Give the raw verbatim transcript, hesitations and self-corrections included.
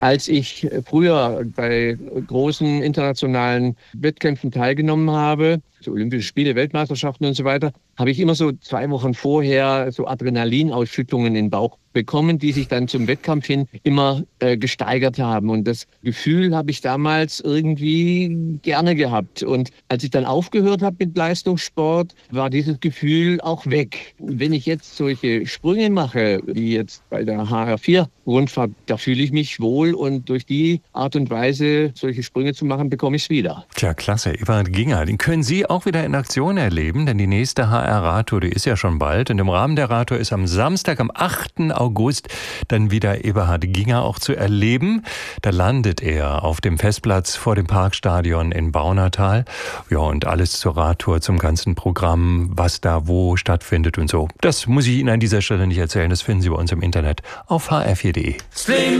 Als ich früher bei großen internationalen Wettkämpfen teilgenommen habe, so Olympische Spiele, Weltmeisterschaften und so weiter, habe ich immer so zwei Wochen vorher so Adrenalinausschüttungen in den Bauch bekommen, die sich dann zum Wettkampf hin immer äh, gesteigert haben. Und das Gefühl habe ich damals irgendwie gerne gehabt. Und als ich dann aufgehört habe mit Leistungssport, war dieses Gefühl auch weg. Wenn ich jetzt solche Sprünge mache, wie jetzt bei der H R vier Rundfahrt, da fühle ich mich wohl und durch die Art und Weise, solche Sprünge zu machen, bekomme ich es wieder. Tja, klasse. Eberhard Ginger, den können Sie auch wieder in Aktion erleben, denn die nächste H R-Radtour, die ist ja schon bald. Und im Rahmen der Radtour ist am Samstag, am achten August, dann wieder Eberhard Ginger auch zu erleben. Da landet er auf dem Festplatz vor dem Parkstadion in Baunatal. Ja, und alles zur Radtour, zum ganzen Programm, was da wo stattfindet und so. Das muss ich Ihnen an dieser Stelle nicht erzählen. Das finden Sie bei uns im Internet auf h r vier punkt d e.